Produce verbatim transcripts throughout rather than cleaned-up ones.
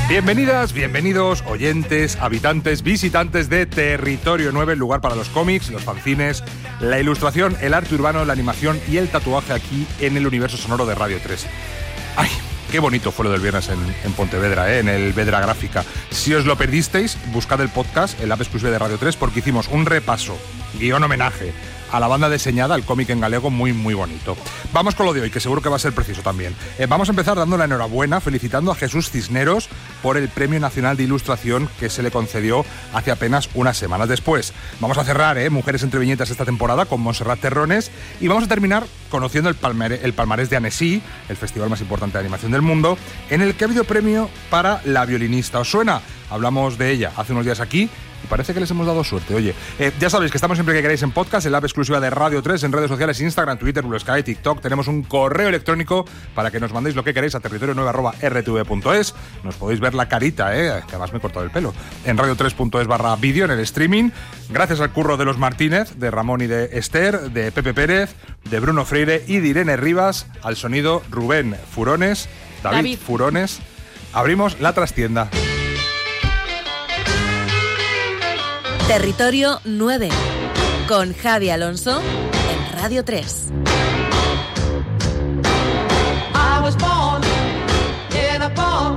Bienvenidas, bienvenidos, oyentes, habitantes, visitantes de Territorio nueve, el lugar para los cómics, los fanzines, la ilustración, el arte urbano, la animación y el tatuaje aquí en el universo sonoro de Radio tres. ¡Ay! Qué bonito fue lo del viernes en, en Pontevedra, ¿eh? En el Vedra Gráfica. Si os lo perdisteis, buscad el podcast, el app exclusivo de Radio tres, porque hicimos un repaso, guión homenaje a la banda diseñada, al cómic en galego, muy, muy bonito. Vamos con lo de hoy, que seguro que va a ser preciso también. Eh, vamos a empezar dando la enhorabuena, felicitando a Jesús Cisneros por el Premio Nacional de Ilustración que se le concedió hace apenas unas semanas después. Vamos a cerrar, eh, Mujeres entre Viñetas esta temporada con Montserrat Terrones y vamos a terminar conociendo el, palmare, el palmarés de Annecy, el festival más importante de animación del mundo, en el que ha habido premio para la violinista. ¿Os suena? Hablamos de ella hace unos días aquí y parece que les hemos dado suerte. Oye, eh, ya sabéis que estamos siempre que queráis en podcast, en la app exclusiva de Radio tres, en redes sociales, Instagram, Twitter, Blue Sky, TikTok. Tenemos un correo electrónico para que nos mandéis lo que queréis a territorio nueve arroba r t v punto es. Nos podéis ver la carita, eh, que además me he cortado el pelo, en radio tres punto es barra vídeo en el streaming. Gracias al curro de los Martínez, de Ramón y de Esther, de Pepe Pérez, de Bruno Freire y de Irene Rivas, al sonido Rubén Furones, David, David. Furones. Abrimos la trastienda. Territorio nueve, con Javi Alonso en Radio tres. I was born in a farm.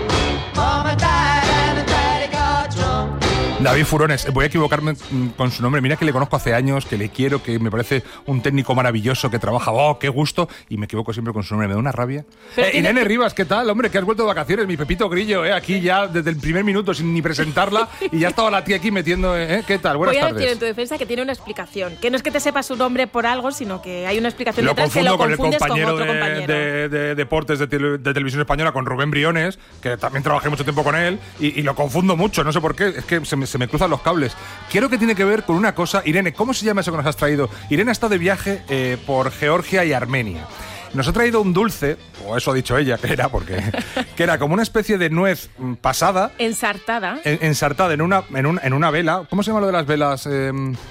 David Furones, voy a equivocarme con su nombre. Mira que le conozco hace años, que le quiero, que me parece un técnico maravilloso, que trabaja, oh, qué gusto, y me equivoco siempre con su nombre, me da una rabia. Eh, Irene que... Rivas, ¿qué tal? Hombre, que has vuelto de vacaciones, mi Pepito Grillo, eh, aquí ya desde el primer minuto, sin ni presentarla, y ya estaba la tía aquí metiendo, eh, ¿qué tal? Buenas tardes. Voy a tardes. decir en tu defensa que tiene una explicación, que no es que te sepas su nombre por algo, sino que hay una explicación lo detrás que lo con confundes el compañero con otro de, compañero. De, de, de deportes de, tele, de Televisión Española, con Rubén Briones, que también trabajé mucho tiempo con él, y, y lo confundo mucho, no sé por qué, es que se me, se me cruzan los cables. Quiero que tiene que ver con una cosa. Irene, ¿cómo se llama eso que nos has traído? Irene ha estado de viaje eh, por Georgia y Armenia. Nos ha traído un dulce, o eso ha dicho ella que era, porque que era como una especie de nuez pasada. Ensartada. En, ensartada en una, en, un, en una vela. ¿Cómo se llama lo de las velas? Eh...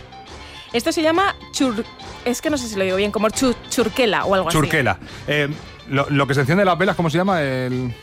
Esto se llama chur... Es que no sé si lo digo bien, como chur... churquela o algo churquela. así. Churquela. Eh, lo, lo que se enciende de las velas, ¿cómo se llama? El...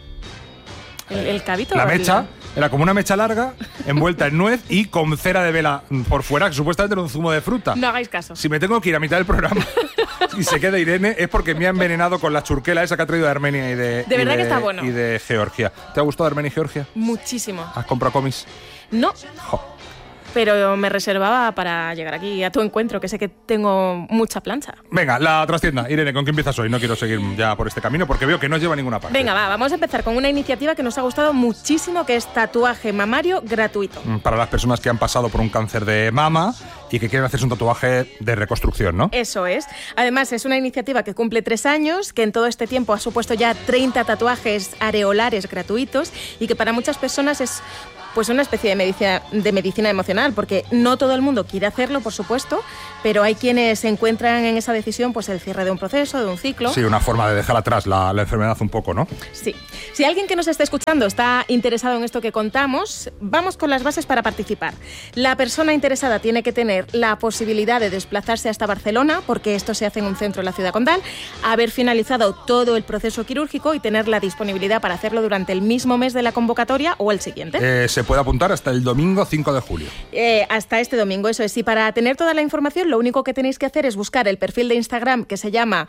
¿El, el cabito? La mecha. Era como una mecha larga, envuelta en nuez y con cera de vela por fuera, que supuestamente era un zumo de fruta. No hagáis caso. Si me tengo que ir a mitad del programa y se queda Irene, es porque me ha envenenado con la churquela esa que ha traído de Armenia y de, de, y verdad de, que está bueno. y de Georgia. ¿Te ha gustado Armenia y Georgia? Muchísimo. ¿Has comprado cómics? No. Jo. Pero me reservaba para llegar aquí a tu encuentro, que sé que tengo mucha plancha. Venga, la trastienda. Irene, ¿con qué empiezas hoy? No quiero seguir ya por este camino porque veo que no lleva a ninguna parte. Venga, va, vamos a empezar con una iniciativa que nos ha gustado muchísimo, que es tatuaje mamario gratuito. Para las personas que han pasado por un cáncer de mama y que quieren hacerse un tatuaje de reconstrucción, ¿no? Eso es. Además, es una iniciativa que cumple tres años, que en todo este tiempo ha supuesto ya treinta tatuajes areolares gratuitos y que para muchas personas es pues una especie de medicina, de medicina emocional, porque no todo el mundo quiere hacerlo, por supuesto, pero hay quienes se encuentran en esa decisión pues el cierre de un proceso, de un ciclo. Sí, una forma de dejar atrás la, la enfermedad un poco, ¿no? Sí. Si alguien que nos esté escuchando está interesado en esto que contamos, vamos con las bases para participar. La persona interesada tiene que tener la posibilidad de desplazarse hasta Barcelona, porque esto se hace en un centro de la ciudad condal, haber finalizado todo el proceso quirúrgico y tener la disponibilidad para hacerlo durante el mismo mes de la convocatoria o el siguiente. Eh, se puede apuntar hasta el domingo cinco de julio. Eh, hasta este domingo, eso es. Y para tener toda la información, lo único que tenéis que hacer es buscar el perfil de Instagram que se llama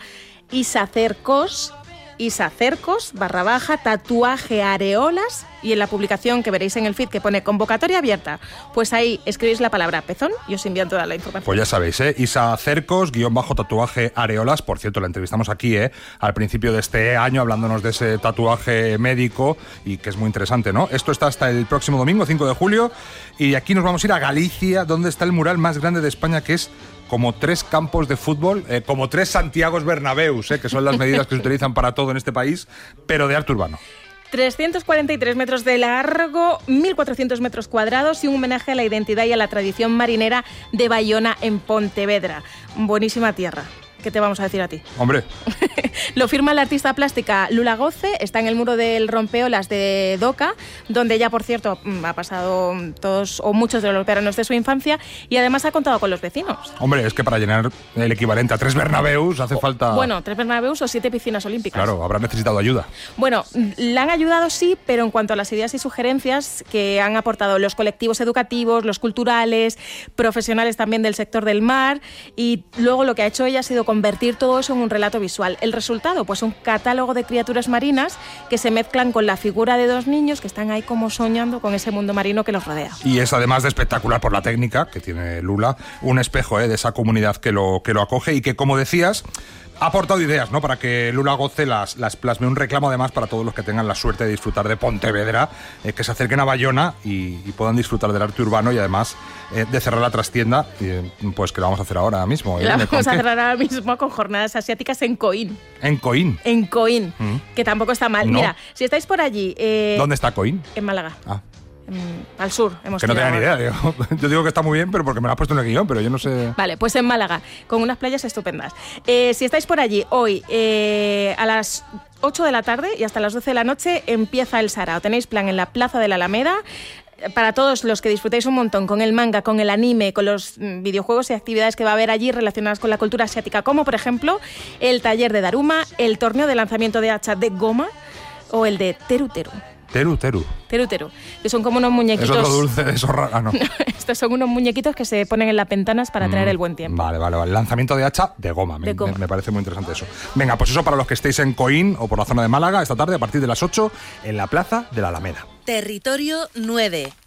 Isacercos, Isacercos, barra baja, tatuaje areolas, y en la publicación que veréis en el feed que pone convocatoria abierta, pues ahí escribís la palabra pezón y os envían toda la información. Pues ya sabéis, ¿eh? Isacercos, guión bajo tatuaje areolas. Por cierto, la entrevistamos aquí, ¿eh? Al principio de este año, hablándonos de ese tatuaje médico y que es muy interesante, ¿no? Esto está hasta el próximo domingo, cinco de julio, y aquí nos vamos a ir a Galicia, donde está el mural más grande de España, que es como tres campos de fútbol, eh, como tres Santiagos Bernabéus, eh, que son las medidas que se utilizan para todo en este país, pero de arte urbano. trescientos cuarenta y tres metros de largo, mil cuatrocientos metros cuadrados y un homenaje a la identidad y a la tradición marinera de Bayona en Pontevedra. Buenísima tierra. ¿Qué te vamos a decir a ti? Hombre, Lo firma la artista plástica Lula Goce, está en el muro del rompeolas de Doca, donde ella, por cierto, ha pasado todos o muchos de los veranos de su infancia y además ha contado con los vecinos. Hombre, es que para llenar el equivalente a tres Bernabéus hace falta... Bueno, tres Bernabéus o siete piscinas olímpicas. Claro, habrá necesitado ayuda. Bueno, la han ayudado sí, pero en cuanto a las ideas y sugerencias que han aportado los colectivos educativos, los culturales, profesionales también del sector del mar, y luego lo que ha hecho ella ha sido convertir todo eso en un relato visual. El resultado, pues un catálogo de criaturas marinas que se mezclan con la figura de dos niños que están ahí como soñando con ese mundo marino que los rodea. Y es además de espectacular por la técnica que tiene Lula, un espejo ¿eh? de esa comunidad que lo, que lo acoge y que, como decías, ha aportado ideas, ¿no? Para que Lula Goce las, las plasme. Un reclamo además para todos los que tengan la suerte de disfrutar de Pontevedra, eh, que se acerquen a Bayona y, y puedan disfrutar del arte urbano y además eh, de cerrar la trastienda, eh, pues que lo vamos a hacer ahora mismo. ¿eh? La vamos a cerrar ahora mismo con jornadas asiáticas en Coín. ¿En Coín? En Coín, mm. que tampoco está mal. No. Mira, si estáis por allí... Eh, ¿Dónde está Coín? En Málaga. Ah. Al sur hemos Que no tenía ni idea. Digo. Yo digo que está muy bien, pero porque me lo has puesto en el guión, pero yo no sé... Vale, pues en Málaga, con unas playas estupendas. Eh, si estáis por allí hoy, eh, a las ocho de la tarde y hasta las doce de la noche, empieza el Sarao. Tenéis plan en la Plaza de la Alameda. Para todos los que disfrutéis un montón con el manga, con el anime, con los videojuegos y actividades que va a haber allí relacionadas con la cultura asiática, como por ejemplo el taller de Daruma, el torneo de lanzamiento de hacha de goma o el de Teru Teru. Teru Teru. Teru Teru, que son como unos muñequitos... Es otro dulce, eso raro. Ah, no. Estos son unos muñequitos que se ponen en las ventanas para traer mm, el buen tiempo. Vale, vale, vale. Lanzamiento de hacha de goma. Me, de goma. Me, me parece muy interesante eso. Venga, pues eso para los que estéis en Coín o por la zona de Málaga esta tarde a partir de las ocho en la Plaza de la Alameda. Territorio nueve.